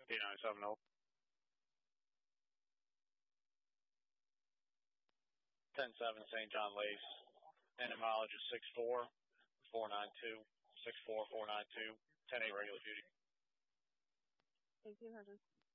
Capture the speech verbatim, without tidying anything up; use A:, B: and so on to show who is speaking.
A: P nine seven zero. ten seven Saint John Lace. Entomologist six four four nine two. six four four nine two. ten eight regular duty.
B: eighteen hundred.